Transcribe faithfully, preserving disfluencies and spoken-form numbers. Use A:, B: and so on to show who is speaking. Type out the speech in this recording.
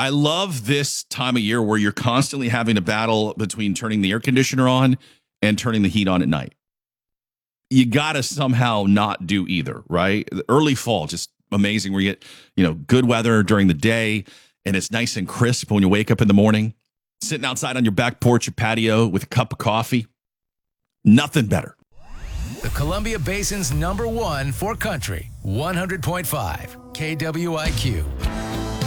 A: I love this time of year where you're constantly having a battle between turning the air conditioner on and turning the heat on at night. You got to somehow not do either, right? The early fall, just amazing where you get, you know, good weather during the day and it's nice and crisp when you wake up in the morning, sitting outside on your back porch or patio with a cup of coffee. Nothing better.
B: The Columbia Basin's number one for country, one hundred point five K W I Q.